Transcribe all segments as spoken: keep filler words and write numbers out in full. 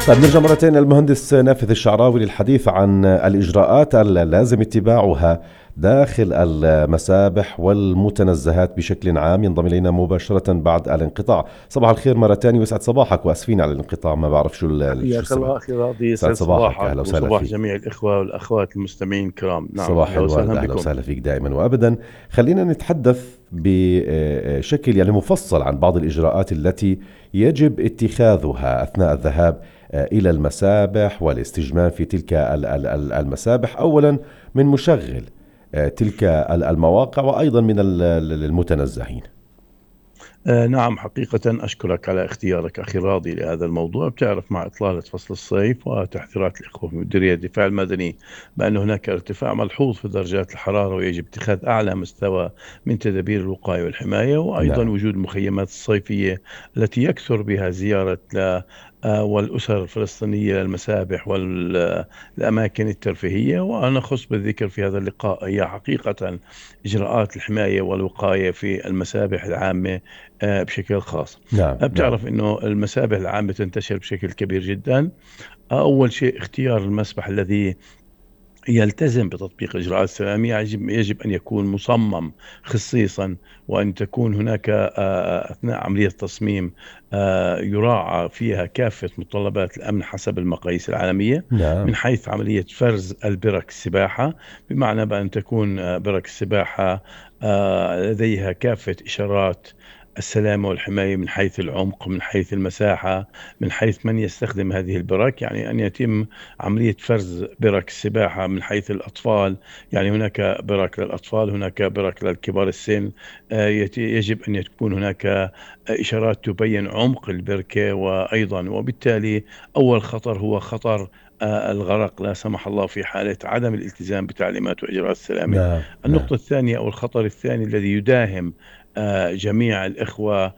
طيب نرجع مرتين المهندس نافذ الشعراوي للحديث عن الإجراءات اللازم اتباعها داخل المسابح والمتنزهات بشكل عام. ينضم إلينا مباشرة بعد الانقطاع. صباح الخير مرة تانية ويسعد صباحك، وأسفين على الانقطاع، ما بعرف شو ال- شو حياك السبب. الله أخي راضي، يسعد يسعد صباحك، أهلا صباحك وسهلا وصباح فيك. جميع الإخوة والأخوات المستمعين الكرام. نعم، صباح أهلا وسهلا الورد، أهلا بكم. وسهلا فيك دائما وأبدا. خلينا نتحدث بشكل يعني مفصل عن بعض الإجراءات التي يجب اتخاذها أثناء الذهاب إلى المسابح والاستجمام في تلك ال- ال- ال- المسابح، أولا من مشغل تلك ال- المواقع، وأيضا من ال- ال- المتنزهين. آه نعم، حقيقة أشكرك على اختيارك أخي راضي لهذا الموضوع. بتعرف مع إطلالة فصل الصيف وتحذيرات الإخوة في مديرية الدفاع المدني بأن هناك ارتفاع ملحوظ في درجات الحرارة، ويجب اتخاذ أعلى مستوى من تدابير الوقاية والحماية، وأيضا نعم. وجود المخيمات الصيفية التي يكثر بها زيارة ل آه، والأسر الفلسطينية للمسابح والأماكن الترفيهية. وأنا أخص بالذكر في هذا اللقاء هي حقيقة إجراءات الحماية والوقاية في المسابح العامة آه، بشكل خاص. نعم. آه، نعم. بتعرف إنه المسابح العامة تنتشر بشكل كبير جدا. آه، أول شيء اختيار المسبح الذي يلتزم بتطبيق إجراءات السلامية يجب يجب أن يكون مصمم خصيصا، وأن تكون هناك آه، أثناء عملية التصميم آه، يراعى فيها كافة متطلبات الأمن حسب المقاييس العالمية، نعم. من حيث عملية فرز البرك السباحة، بمعنى بأن تكون آه، برك السباحة آه، لديها كافة إشارات السلامة والحماية من حيث العمق، من حيث المساحة، من حيث من يستخدم هذه البرك. يعني أن يتم عملية فرز برك السباحة من حيث الأطفال، يعني هناك برك للأطفال، هناك برك للكبار السن. آه، يت- يجب أن تكون هناك آه، إشارات تبين عمق البركة، وأيضا وبالتالي أول خطر هو خطر آه، الغرق لا سمح الله في حالة عدم الالتزام بتعليمات وإجراءات السلامة. نعم. نعم. النقطة الثانية أو الخطر الثاني الذي يداهم آه، جميع الإخوة،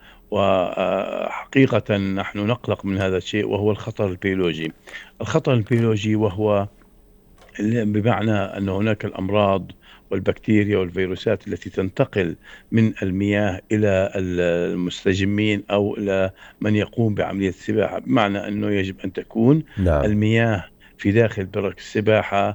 وحقيقة نحن نقلق من هذا الشيء، وهو الخطر البيولوجي. الخطر البيولوجي وهو ال بمعنى أن هناك الأمراض والبكتيريا والفيروسات التي تنتقل من المياه إلى ال المستجمين أو إلى من يقوم بعملية السباحة، بمعنى أنه يجب أن تكون نعم. المياه في داخل برك السباحة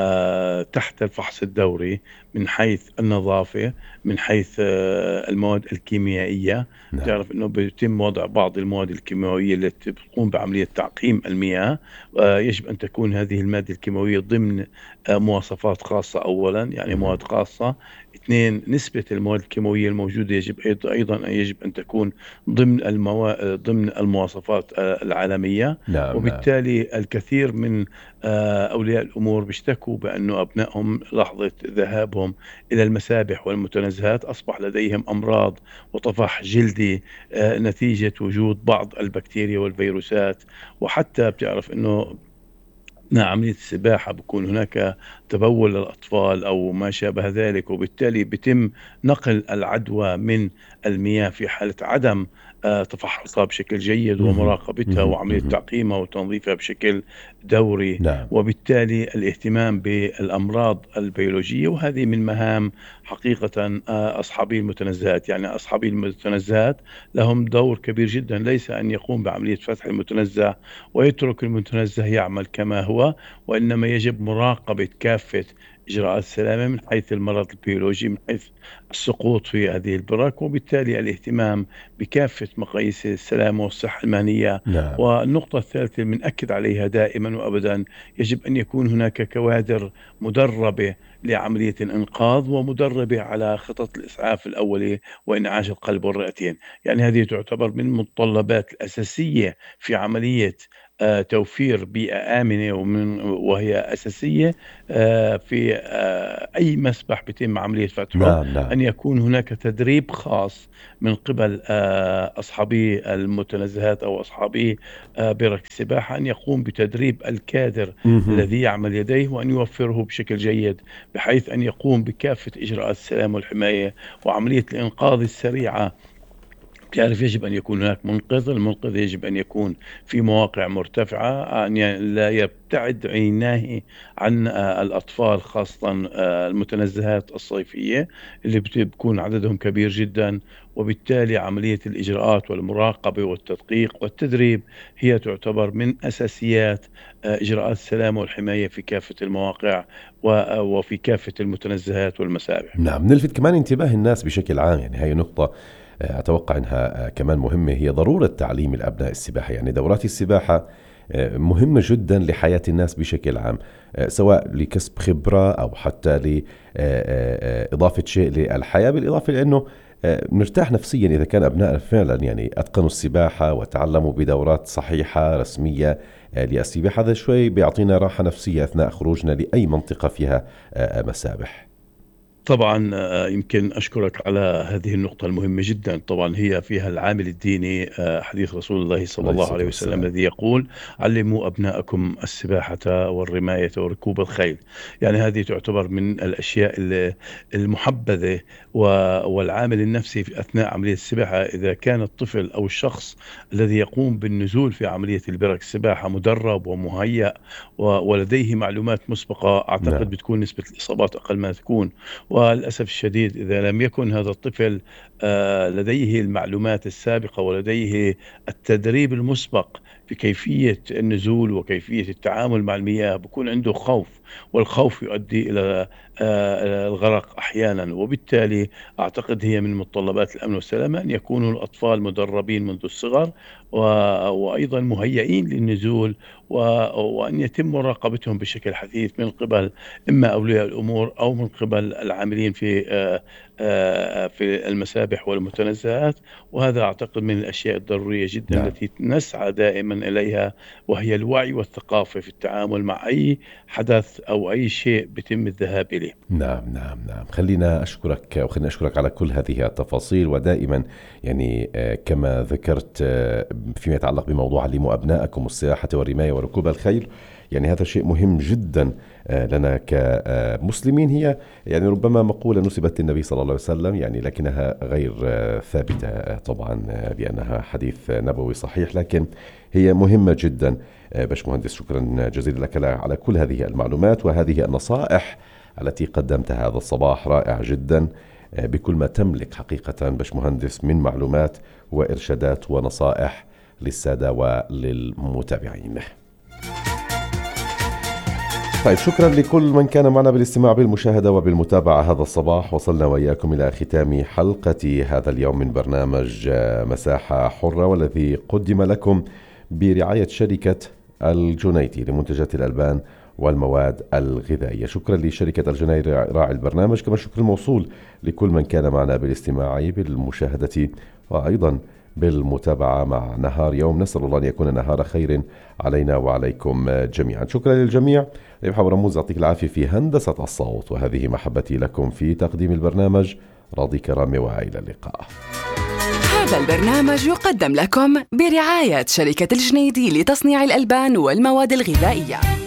آآ تحت الفحص الدوري، من حيث النظافة، من حيث آه، المواد الكيميائية. نعم. تعرف إنه بيتم وضع بعض المواد الكيماوية التي بتقوم بعملية تعقيم المياه. آه، يجب أن تكون هذه المادة الكيماوية ضمن آه، مواصفات خاصة أولا، يعني مهم. مواد خاصة. اثنين، نسبة المواد الكيماوية الموجودة يجب أيض- أيضا أن يجب أن تكون ضمن الموا... ضمن المواصفات آه، العالمية. نعم. نعم. وبالتالي الكثير من آه، أولياء الأمور بيشتكوا بأنه أبنائهم لحظة ذهابهم إلى المسابح والمتنزهات أصبح لديهم أمراض وطفح جلدي آه، نتيجة وجود بعض البكتيريا والفيروسات. وحتى بتعرف انه أثناء عملية السباحة بكون هناك تبول للأطفال أو ما شابه ذلك، وبالتالي بيتم نقل العدوى من المياه في حالة عدم آه، تفحصها بشكل جيد مهم. ومراقبتها مهم. وعملية مهم. تعقيمها وتنظيفها بشكل دوري. نعم. وبالتالي الاهتمام بالأمراض البيولوجية، وهذه من مهام حقيقة آه، أصحابي المتنزهات. يعني أصحابي المتنزهات لهم دور كبير جدا، ليس أن يقوم بعملية فتح المتنزه ويترك المتنزه يعمل كما هو، وإنما يجب مراقبة كافة إجراءات السلامة من حيث المرض البيولوجي، من حيث السقوط في هذه البرك، وبالتالي الاهتمام بكافة مقاييس السلامة والصحة المهنية. نعم. والنقطة الثالثة المنأكد عليها دائما وأبدا، يجب أن يكون هناك كوادر مدربة لعملية الإنقاذ، ومدربة على خطط الإسعاف الأولي وإنعاش القلب والرئتين. يعني هذه تعتبر من المتطلبات الأساسية في عملية آه، توفير بيئة آمنة، ومن وهي أساسية آه، في آه، أي مسبح بيتم عملية فتحه، نعم. نعم. أن يكون هناك تدريب خاص من قبل آه، أصحابي المتنزهات أو أصحابي آه، برك السباحة، أن يقوم بتدريب الكادر مهم. الذي يعمل يديه، وأن يوفره بشكل جيد، بحيث أن يقوم بكافة إجراءات السلام والحماية وعملية الإنقاذ السريعة. تعرف يجب أن يكون هناك منقذ، المنقذ يجب أن يكون في مواقع مرتفعة، أن ي لا يبتعد عيناه عن آآ الأطفال، خاصةً آآ المتنزهات الصيفية اللي بت بيكون عددهم كبير جدًا. وبالتالي عملية الإجراءات والمراقبة والتدقيق والتدريب هي تعتبر من أساسيات آه، إجراءات السلامة والحماية في كافة المواقع و- وفي كافة المتنزهات والمسابح. نعم، نلفت كمان انتباه الناس بشكل عام، يعني هاي نقطة آه، أتوقع أنها آه، كمان مهمة، هي ضرورة تعليم الأبناء السباحة. يعني دورات السباحة آه، مهمة جدا لحياة الناس بشكل عام، آه، سواء لكسب خبرة أو حتى لإضافة شيء للحياة، بالإضافة لأنه آه، نرتاح نفسيا إذا كان أبنائنا فعلا يعني أتقنوا السباحة وتعلموا بدورات صحيحة رسمية آه، للسباحة. هذا شوي بيعطينا راحة نفسية أثناء خروجنا لأي منطقة فيها آه، مسابح. طبعا آه، يمكن أشكرك على هذه النقطة المهمة جدا. طبعا هي فيها العامل الديني، آه، حديث رسول الله صلى عليه الله الصلاة عليه وسلم والسلام. الذي يقول: علموا أبناءكم السباحة والرماية وركوب الخيل. يعني هذه تعتبر من الأشياء ال- المحبذة و- والعامل النفسي في أثناء عملية السباحة. إذا كان الطفل أو الشخص الذي يقوم بالنزول في عملية البرك السباحة مدرب ومهيأ و- ولديه معلومات مسبقة، أعتقد نعم. بتكون نسبة الإصابات أقل ما تكون. وللأسف الشديد إذا لم يكن هذا الطفل آه، لديه المعلومات السابقة ولديه التدريب المسبق في كيفية النزول وكيفية التعامل مع المياه، بكون عنده خوف، والخوف يؤدي إلى آه، الغرق أحيانا. وبالتالي أعتقد هي من متطلبات الأمن والسلامة أن يكونوا الأطفال مدربين منذ الصغر و- وأيضا مهيئين للنزول، و- وأن يتم مراقبتهم بشكل حثيث من قبل إما أولياء الأمور أو من قبل العاملين في آه، آه، في المسابح والمتنزهات. وهذا أعتقد من الأشياء الضرورية جدا نعم. التي نسعى دائما إليها، وهي الوعي والثقافة في التعامل مع أي حدث أو أي شيء بيتم الذهاب إليه. نعم نعم نعم خلينا أشكرك، وخلينا أشكرك على كل هذه التفاصيل. ودائما يعني آه، كما ذكرت آه، فيما يتعلق بموضوع علموا أبنائكم السباحة والرماية وركوب الخيل، يعني هذا شيء مهم جدا آه، لنا كمسلمين. هي يعني ربما مقولة نسبت للنبي صلى الله عليه وسلم، يعني لكنها غير آه، ثابتة آه، طبعا آه، لأنها حديث آه، نبوي صحيح، لكن هي مهمة جدا. آه، باشمهندس، شكرا جزيلا لك على كل هذه المعلومات وهذه النصائح التي قدمتها هذا الصباح. رائع جدا آه، بكل ما تملك حقيقة باشمهندس من معلومات وإرشادات ونصائح للسادة وللمتابعين. طيب، شكرا لكل من كان معنا بالاستماع بالمشاهدة وبالمتابعة هذا الصباح. وصلنا وإياكم إلى ختام حلقة هذا اليوم من برنامج آه، مساحة حرة، والذي قدم لكم برعاية شركة الجنيدي لمنتجات الألبان والمواد الغذائية. شكرا لشركة الجنيدي راعي البرنامج، كما شكر موصول لكل من كان معنا بالاستماع بالمشاهدة وأيضا بالمتابعة مع نهار يوم. نسأل الله أن يكون نهار خير علينا وعليكم جميعا. شكرا للجميع. ربح ورموز، يعطيك العافية في هندسة الصوت، وهذه محبتي لكم في تقديم البرنامج. راضي كرامي، وإلى اللقاء. هذا البرنامج يقدم لكم برعاية شركة الجنيدي لتصنيع الألبان والمواد الغذائية.